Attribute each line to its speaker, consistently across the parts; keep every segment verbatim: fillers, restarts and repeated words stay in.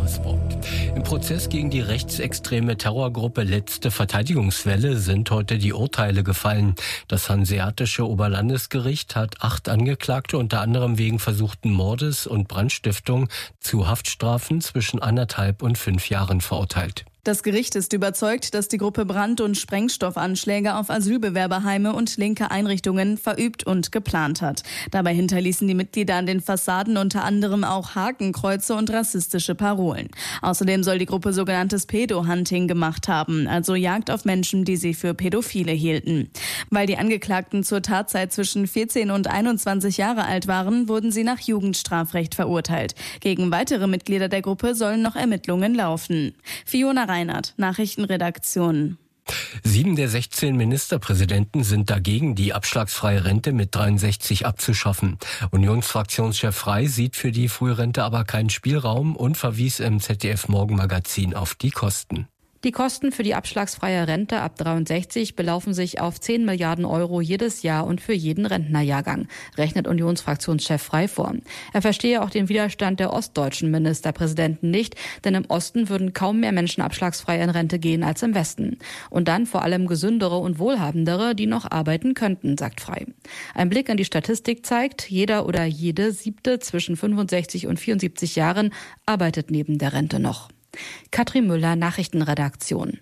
Speaker 1: Augsburg. Im Prozess gegen die rechtsextreme Terrorgruppe Letzte Verteidigungswelle sind heute die Urteile gefallen. Das Hanseatische Oberlandesgericht hat acht Angeklagte unter anderem wegen versuchten Mordes und Brandstiftung zu Haftstrafen zwischen anderthalb und fünf Jahren verurteilt.
Speaker 2: Das Gericht ist überzeugt, dass die Gruppe Brand- und Sprengstoffanschläge auf Asylbewerberheime und linke Einrichtungen verübt und geplant hat. Dabei hinterließen die Mitglieder an den Fassaden unter anderem auch Hakenkreuze und rassistische Parolen. Außerdem soll die Gruppe sogenanntes Pedo-Hunting gemacht haben, also Jagd auf Menschen, die sie für Pädophile hielten. Weil die Angeklagten zur Tatzeit zwischen vierzehn und einundzwanzig Jahre alt waren, wurden sie nach Jugendstrafrecht verurteilt. Gegen weitere Mitglieder der Gruppe sollen noch Ermittlungen laufen. Fiona Reinhardt, Nachrichtenredaktion.
Speaker 1: Sieben der sechzehn Ministerpräsidenten sind dagegen, die abschlagsfreie Rente mit dreiundsechzig abzuschaffen. Unionsfraktionschef Frey sieht für die Frührente aber keinen Spielraum und verwies im Z D F-Morgenmagazin auf die Kosten.
Speaker 3: Die Kosten für die abschlagsfreie Rente ab dreiundsechzig belaufen sich auf zehn Milliarden Euro jedes Jahr und für jeden Rentnerjahrgang, rechnet Unionsfraktionschef Frey vor. Er verstehe auch den Widerstand der ostdeutschen Ministerpräsidenten nicht, denn im Osten würden kaum mehr Menschen abschlagsfrei in Rente gehen als im Westen. Und dann vor allem gesündere und wohlhabendere, die noch arbeiten könnten, sagt Frey. Ein Blick in die Statistik zeigt, jeder oder jede Siebte zwischen fünfundsechzig und vierundsiebzig Jahren arbeitet neben der Rente noch. Katrin Müller, Nachrichtenredaktion.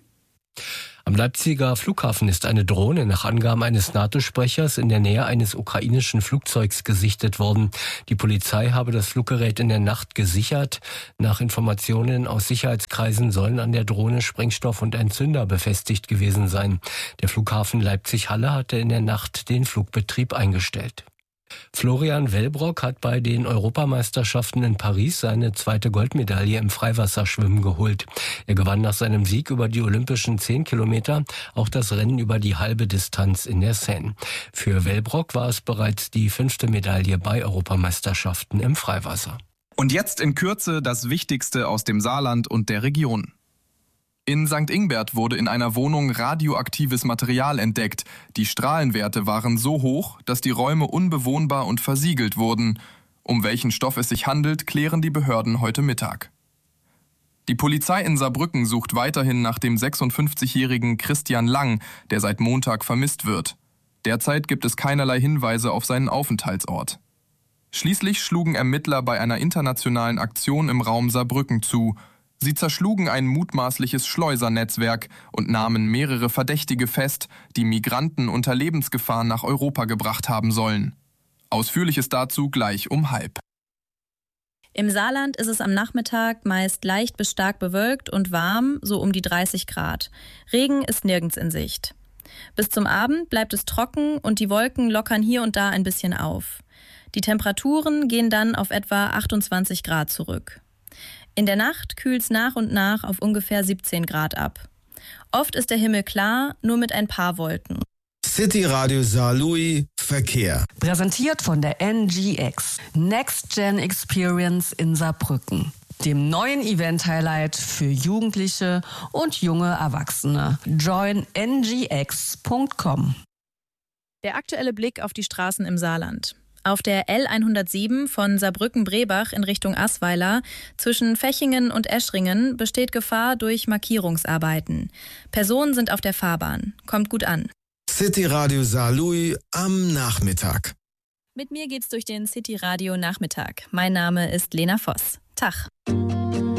Speaker 1: Am Leipziger Flughafen ist eine Drohne nach Angaben eines NATO-Sprechers in der Nähe eines ukrainischen Flugzeugs gesichtet worden. Die Polizei habe das Fluggerät in der Nacht gesichert. Nach Informationen aus Sicherheitskreisen sollen an der Drohne Sprengstoff und Entzünder befestigt gewesen sein. Der Flughafen Leipzig-Halle hatte in der Nacht den Flugbetrieb eingestellt. Florian Wellbrock hat bei den Europameisterschaften in Paris seine zweite Goldmedaille im Freiwasserschwimmen geholt. Er gewann nach seinem Sieg über die olympischen zehn Kilometer auch das Rennen über die halbe Distanz in der Seine. Für Wellbrock war es bereits die fünfte Medaille bei Europameisterschaften im Freiwasser.
Speaker 4: Und jetzt in Kürze das Wichtigste aus dem Saarland und der Region. In Sankt Ingbert wurde in einer Wohnung radioaktives Material entdeckt. Die Strahlenwerte waren so hoch, dass die Räume unbewohnbar und versiegelt wurden. Um welchen Stoff es sich handelt, klären die Behörden heute Mittag. Die Polizei in Saarbrücken sucht weiterhin nach dem sechsundfünfzigjährigen Christian Lang, der seit Montag vermisst wird. Derzeit gibt es keinerlei Hinweise auf seinen Aufenthaltsort. Schließlich schlugen Ermittler bei einer internationalen Aktion im Raum Saarbrücken zu. Sie zerschlugen ein mutmaßliches Schleusernetzwerk und nahmen mehrere Verdächtige fest, die Migranten unter Lebensgefahr nach Europa gebracht haben sollen. Ausführliches dazu gleich um halb.
Speaker 5: Im Saarland ist es am Nachmittag meist leicht bis stark bewölkt und warm, so um die dreißig Grad. Regen ist nirgends in Sicht. Bis zum Abend bleibt es trocken und die Wolken lockern hier und da ein bisschen auf. Die Temperaturen gehen dann auf etwa achtundzwanzig Grad zurück. In der Nacht kühlt es nach und nach auf ungefähr siebzehn Grad ab. Oft ist der Himmel klar, nur mit ein paar Wolken.
Speaker 6: City Radio Saarlouis Verkehr.
Speaker 7: Präsentiert von der N G X. Next Gen Experience in Saarbrücken. Dem neuen Event-Highlight für Jugendliche und junge Erwachsene. join n g x punkt com.
Speaker 5: Der aktuelle Blick auf die Straßen im Saarland. Auf der L hundertsieben von Saarbrücken-Brebach in Richtung Asweiler zwischen Fechingen und Eschringen besteht Gefahr durch Markierungsarbeiten. Personen sind auf der Fahrbahn. Kommt gut an.
Speaker 6: City Radio Saarlouis am Nachmittag.
Speaker 5: Mit mir geht's durch den City Radio Nachmittag. Mein Name ist Lena Voss. Tag.